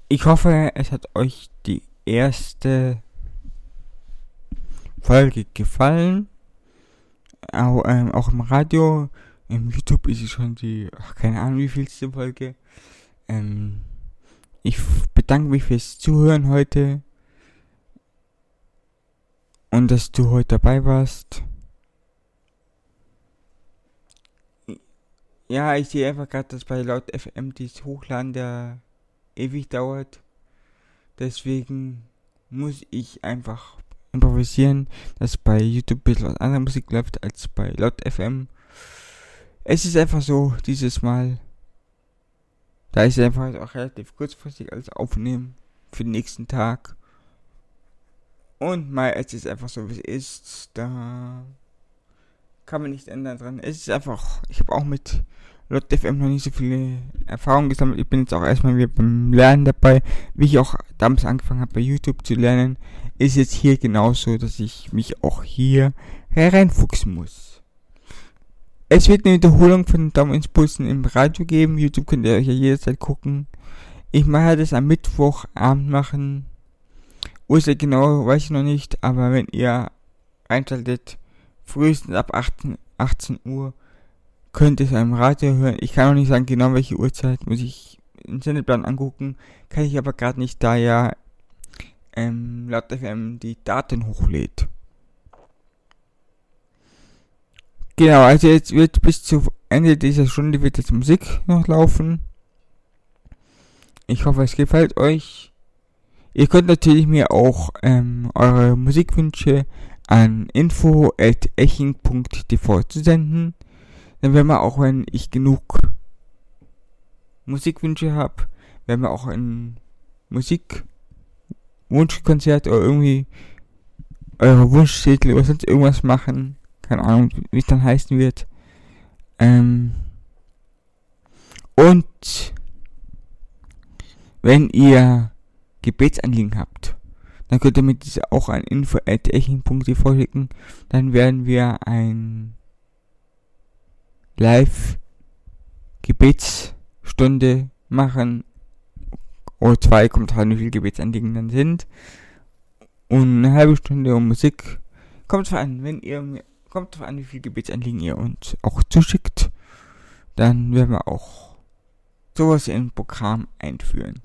Ich hoffe, es hat euch die erste Folge gefallen. Auch im Radio. Im YouTube ist es schon keine Ahnung wie vielste Folge. Ich bedanke mich fürs Zuhören heute. Und dass du heute dabei warst. Ja, ich sehe einfach gerade, dass bei Laut FM dieses Hochladen der ewig dauert. Deswegen muss ich einfach improvisieren, dass bei YouTube ein bisschen was andere Musik läuft als bei Laut FM. Es ist einfach so, dieses Mal. Da ist einfach auch relativ kurzfristig alles aufnehmen für den nächsten Tag. Und mal, es ist einfach so, wie es ist. Da kann man nicht ändern dran. Es ist einfach, ich habe auch mit Laut FM noch nicht so viele Erfahrungen gesammelt. Ich bin jetzt auch erstmal wieder beim Lernen dabei. Wie ich auch damals angefangen habe bei YouTube zu lernen, ist jetzt hier genauso, dass ich mich auch hier hereinfuchsen muss. Es wird eine Wiederholung von den Daumenimpulsen im Radio geben. YouTube könnt ihr euch ja jederzeit gucken. Ich mache das am Mittwochabend machen. Uhrzeit genau weiß ich noch nicht, aber wenn ihr einschaltet, frühestens ab 18 Uhr, könnt ihr es am Radio hören. Ich kann auch nicht sagen, genau welche Uhrzeit, muss ich den Sendeplan angucken. Kann ich aber gerade nicht, da ja Laut FM die Daten hochlädt. Genau, also jetzt wird bis zu Ende dieser Stunde wird jetzt Musik noch laufen. Ich hoffe, es gefällt euch. Ihr könnt natürlich mir auch eure Musikwünsche an info@eching.tv zusenden. Dann werden wir auch, wenn ich genug Musikwünsche habe, werden wir auch ein Musikwunschkonzert oder irgendwie eure Wunschtitel oder sonst irgendwas machen. Keine Ahnung, wie es dann heißen wird. Und wenn ihr Gebetsanliegen habt, dann könnt ihr mir diese auch an info@eching.tv schicken. Dann werden wir ein Live-Gebetsstunde machen. Oder 2, kommt halt, wie viele Gebetsanliegen dann sind. Und eine halbe Stunde um Musik. Kommt drauf an, wie viele Gebetsanliegen ihr uns auch zuschickt. Dann werden wir auch sowas in ein Programm einführen.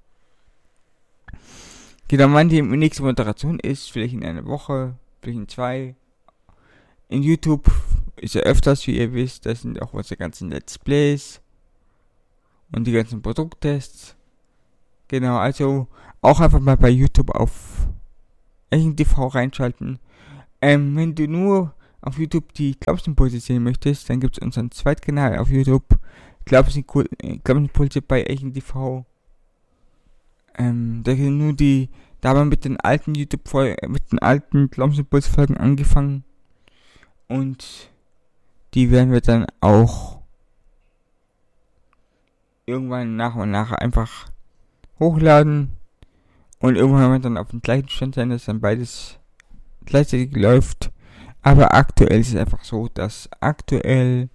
Genau, wann die nächste Moderation ist, vielleicht in einer Woche, vielleicht in 2. In YouTube ist ja öfters, wie ihr wisst, das sind auch unsere ganzen Let's Plays und die ganzen Produkttests. Genau, also auch einfach mal bei YouTube auf Eching TV reinschalten. Wenn du nur auf YouTube die Glaubensimpulse sehen möchtest, dann gibt es unseren Zweitkanal auf YouTube, Glaubensimpulse bei Eching TV. Da haben wir mit den alten mit den alten Glaubensimpuls-Folgen angefangen. Und die werden wir dann auch irgendwann nach und nach einfach hochladen. Und irgendwann werden wir dann auf dem gleichen Stand sein, dass dann beides gleichzeitig läuft. Aber aktuell ist es einfach so, dass aktuell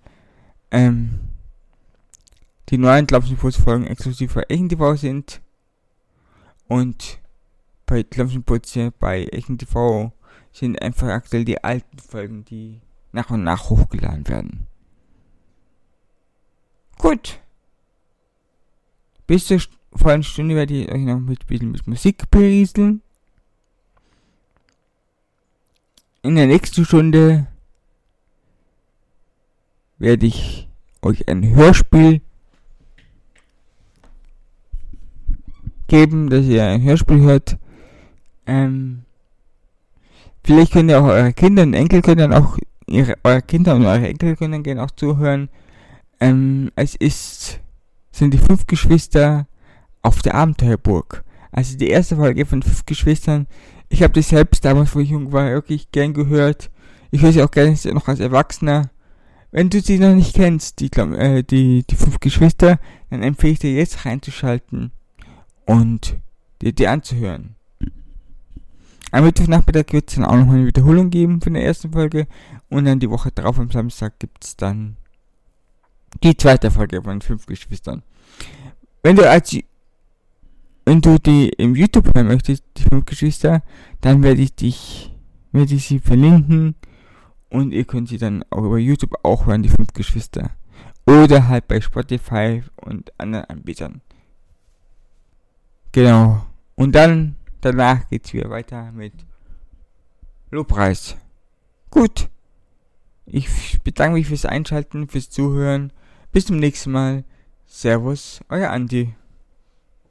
die neuen Glaubensimpuls-Folgen exklusiv bei Eching TV sind. Und bei Glaubensimpulse bei Eching TV sind einfach aktuell die alten Folgen, die nach und nach hochgeladen werden. Gut. Bis zur vollen Stunde werde ich euch noch mit Musik berieseln. In der nächsten Stunde werde ich euch ein Hörspiel geben, dass ihr ein Hörspiel hört. Vielleicht könnt ihr auch eure Kinder und Enkel können dann auch eure Kinder und eure Enkel können dann gerne auch zuhören. Sind die 5 Geschwister auf der Abenteuerburg. Also die erste Folge von 5 Geschwistern. Ich habe das selbst damals, wo ich jung war, wirklich gern gehört. Ich höre sie auch gerne noch als Erwachsener. Wenn du sie noch nicht kennst, die 5 Geschwister, dann empfehle ich dir jetzt reinzuschalten und dir die anzuhören. Am Mittwochnachmittag wird es dann auch noch eine Wiederholung geben von der ersten Folge und dann die Woche drauf am Samstag gibt es dann die zweite Folge von 5 Geschwistern. Wenn wenn du die im YouTube hören möchtest, die 5 Geschwister, dann werde ich sie verlinken und ihr könnt sie dann auch über YouTube auch hören, die 5 Geschwister. Oder halt bei Spotify und anderen Anbietern. Genau. Und dann, danach geht's wieder weiter mit Lobpreis. Gut. Ich bedanke mich fürs Einschalten, fürs Zuhören. Bis zum nächsten Mal. Servus, euer Andi.